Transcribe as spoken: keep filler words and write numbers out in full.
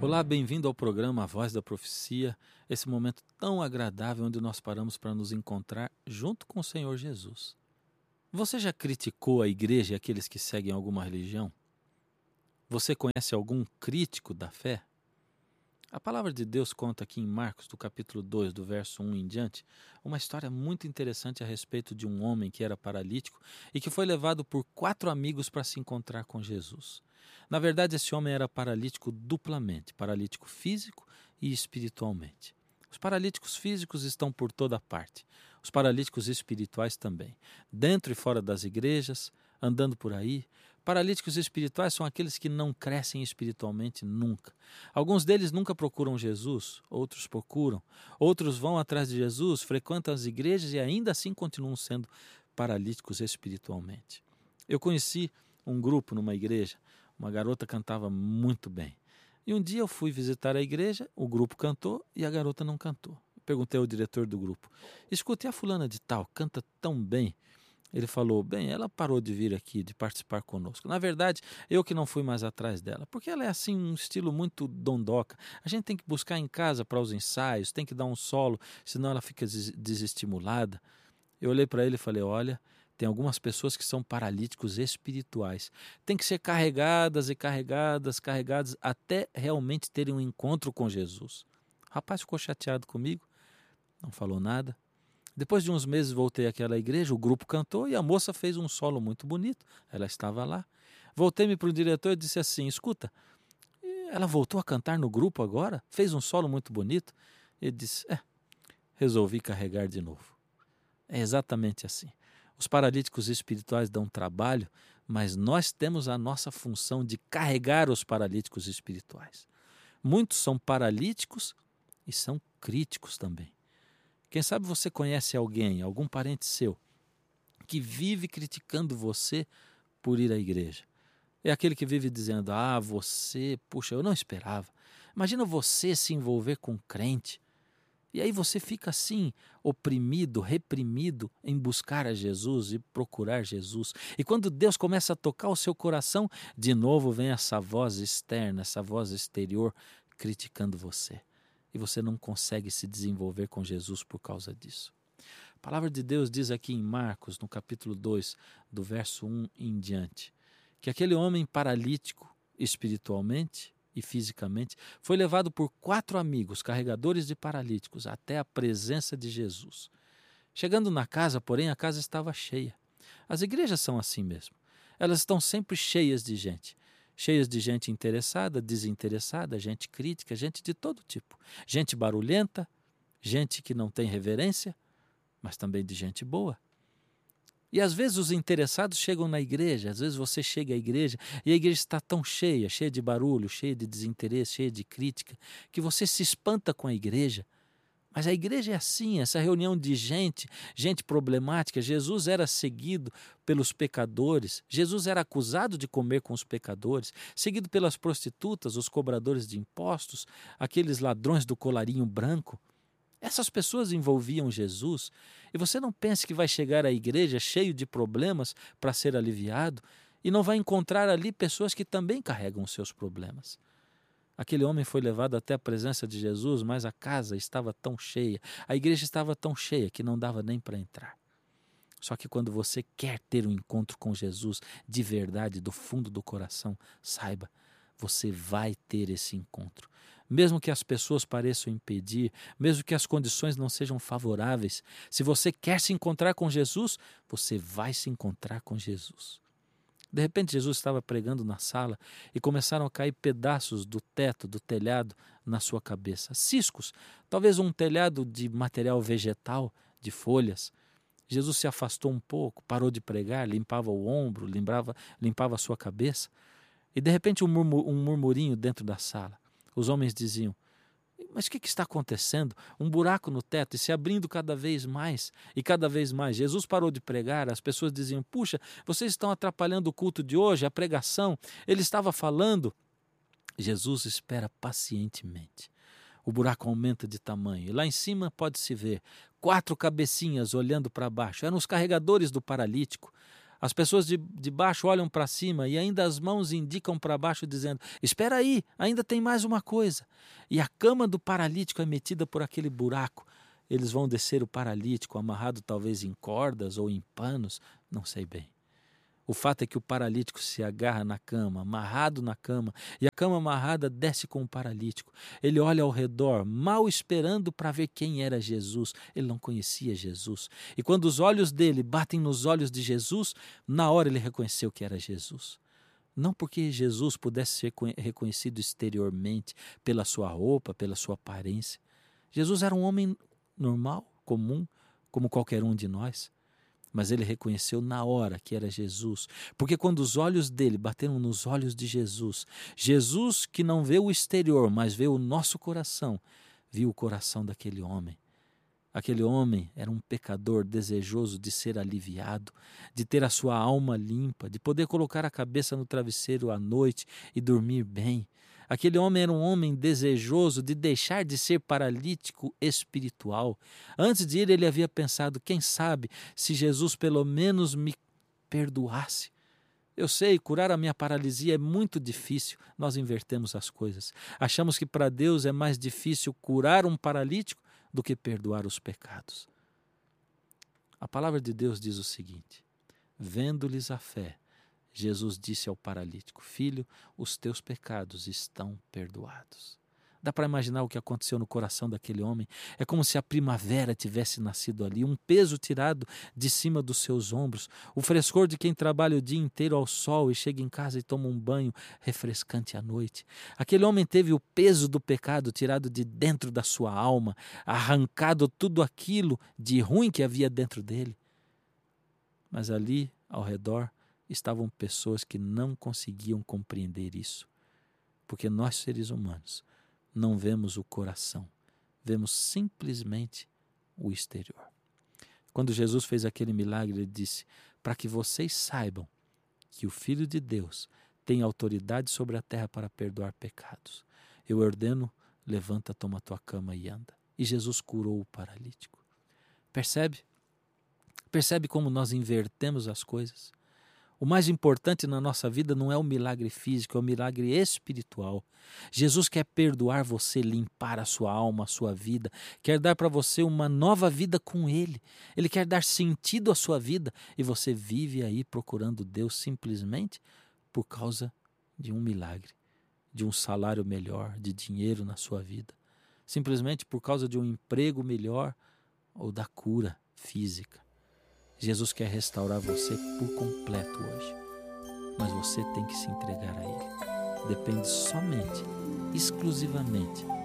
Olá, bem-vindo ao programa A Voz da Profecia, esse momento tão agradável onde nós paramos para nos encontrar junto com o Senhor Jesus. Você já criticou a igreja e aqueles que seguem alguma religião? Você conhece algum crítico da fé? A palavra de Deus conta aqui em Marcos, do capítulo dois, do verso um em diante, uma história muito interessante a respeito de um homem que era paralítico e que foi levado por quatro amigos para se encontrar com Jesus. Na verdade, esse homem era paralítico duplamente, paralítico físico e espiritualmente. Os paralíticos físicos estão por toda parte, os paralíticos espirituais também, dentro e fora das igrejas, andando por aí. Paralíticos espirituais são aqueles que não crescem espiritualmente nunca. Alguns deles nunca procuram Jesus, outros procuram. Outros vão atrás de Jesus, frequentam as igrejas e ainda assim continuam sendo paralíticos espiritualmente. Eu conheci um grupo numa igreja, uma garota cantava muito bem. E um dia eu fui visitar a igreja, o grupo cantou e a garota não cantou. Perguntei ao diretor do grupo: escute, a fulana de tal canta tão bem. Ele falou: bem, ela parou de vir aqui, de participar conosco. Na verdade, eu que não fui mais atrás dela, porque ela é assim, um estilo muito dondoca. A gente tem que buscar em casa para os ensaios, tem que dar um solo, senão ela fica des- desestimulada. Eu olhei para ele e falei: olha, tem algumas pessoas que são paralíticos espirituais. Tem que ser carregadas e carregadas, carregadas, até realmente terem um encontro com Jesus. O rapaz ficou chateado comigo, não falou nada. Depois de uns meses voltei àquela igreja, o grupo cantou e a moça fez um solo muito bonito. Ela estava lá. Voltei-me para o diretor e disse assim: escuta, ela voltou a cantar no grupo agora? Fez um solo muito bonito? Ele disse: é, resolvi carregar de novo. É exatamente assim. Os paralíticos espirituais dão trabalho, mas nós temos a nossa função de carregar os paralíticos espirituais. Muitos são paralíticos e são críticos também. Quem sabe você conhece alguém, algum parente seu, que vive criticando você por ir à igreja. É aquele que vive dizendo: ah, você, puxa, eu não esperava. Imagina você se envolver com um crente. E aí você fica assim, oprimido, reprimido em buscar a Jesus e procurar Jesus. E quando Deus começa a tocar o seu coração, de novo vem essa voz externa, essa voz exterior criticando você. E você não consegue se desenvolver com Jesus por causa disso. A palavra de Deus diz aqui em Marcos, no capítulo dois, do verso um em diante, que aquele homem paralítico espiritualmente e fisicamente foi levado por quatro amigos, carregadores de paralíticos, até a presença de Jesus. Chegando na casa, porém, a casa estava cheia. As igrejas são assim mesmo. Elas estão sempre cheias de gente. Cheias de gente interessada, desinteressada, gente crítica, gente de todo tipo. Gente barulhenta, gente que não tem reverência, mas também de gente boa. E às vezes os interessados chegam na igreja, às vezes você chega à igreja e a igreja está tão cheia, cheia de barulho, cheia de desinteresse, cheia de crítica, que você se espanta com a igreja. Mas a igreja é assim, essa reunião de gente, gente problemática. Jesus era seguido pelos pecadores, Jesus era acusado de comer com os pecadores, seguido pelas prostitutas, os cobradores de impostos, aqueles ladrões do colarinho branco. Essas pessoas envolviam Jesus, e você não pense que vai chegar à igreja cheio de problemas para ser aliviado e não vai encontrar ali pessoas que também carregam os seus problemas. Aquele homem foi levado até a presença de Jesus, mas a casa estava tão cheia, a igreja estava tão cheia que não dava nem para entrar. Só que quando você quer ter um encontro com Jesus de verdade, do fundo do coração, saiba, você vai ter esse encontro. Mesmo que as pessoas pareçam impedir, mesmo que as condições não sejam favoráveis, se você quer se encontrar com Jesus, você vai se encontrar com Jesus. De repente, Jesus estava pregando na sala e começaram a cair pedaços do teto, do telhado, na sua cabeça. Ciscos, talvez um telhado de material vegetal, de folhas. Jesus se afastou um pouco, parou de pregar, limpava o ombro, limpava, limpava a sua cabeça. E de repente um, murmur, um murmurinho dentro da sala. Os homens diziam: mas o que, que está acontecendo? Um buraco no teto e se abrindo cada vez mais e cada vez mais. Jesus parou de pregar, as pessoas diziam: puxa, vocês estão atrapalhando o culto de hoje, a pregação. Ele estava falando. Jesus espera pacientemente. O buraco aumenta de tamanho e lá em cima pode-se ver quatro cabecinhas olhando para baixo. Eram os carregadores do paralítico. As pessoas de, de baixo olham para cima e ainda as mãos indicam para baixo dizendo, espera aí, ainda tem mais uma coisa. E a cama do paralítico é metida por aquele buraco. Eles vão descer o paralítico, amarrado talvez em cordas ou em panos, não sei bem. O fato é que o paralítico se agarra na cama, amarrado na cama, e a cama amarrada desce com o paralítico. Ele olha ao redor, mal esperando para ver quem era Jesus. Ele não conhecia Jesus. E quando os olhos dele batem nos olhos de Jesus, na hora ele reconheceu que era Jesus. Não porque Jesus pudesse ser reconhecido exteriormente pela sua roupa, pela sua aparência. Jesus era um homem normal, comum, como qualquer um de nós. Mas ele reconheceu na hora que era Jesus, porque quando os olhos dele bateram nos olhos de Jesus, Jesus que não vê o exterior, mas vê o nosso coração, viu o coração daquele homem. Aquele homem era um pecador desejoso de ser aliviado, de ter a sua alma limpa, de poder colocar a cabeça no travesseiro à noite e dormir bem. Aquele homem era um homem desejoso de deixar de ser paralítico espiritual. Antes de ir, ele havia pensado, quem sabe, se Jesus pelo menos me perdoasse. Eu sei, curar a minha paralisia é muito difícil. Nós invertemos as coisas. Achamos que para Deus é mais difícil curar um paralítico do que perdoar os pecados. A palavra de Deus diz o seguinte, vendo-lhes a fé, Jesus disse ao paralítico, filho, os teus pecados estão perdoados. Dá para imaginar o que aconteceu no coração daquele homem? É como se a primavera tivesse nascido ali, um peso tirado de cima dos seus ombros, o frescor de quem trabalha o dia inteiro ao sol e chega em casa e toma um banho refrescante à noite. Aquele homem teve o peso do pecado tirado de dentro da sua alma, arrancado tudo aquilo de ruim que havia dentro dele. Mas ali, ao redor, estavam pessoas que não conseguiam compreender isso, porque nós, seres humanos, não vemos o coração, vemos simplesmente o exterior. Quando Jesus fez aquele milagre, ele disse, para que vocês saibam que o Filho de Deus tem autoridade sobre a terra para perdoar pecados. Eu ordeno, levanta, toma a tua cama e anda. E Jesus curou o paralítico. Percebe? Percebe como nós invertemos as coisas? O mais importante na nossa vida não é o milagre físico, é o milagre espiritual. Jesus quer perdoar você, limpar a sua alma, a sua vida, quer dar para você uma nova vida com Ele. Ele quer dar sentido à sua vida e você vive aí procurando Deus simplesmente por causa de um milagre, de um salário melhor, de dinheiro na sua vida, simplesmente por causa de um emprego melhor ou da cura física. Jesus quer restaurar você por completo hoje, mas você tem que se entregar a Ele. Depende somente, exclusivamente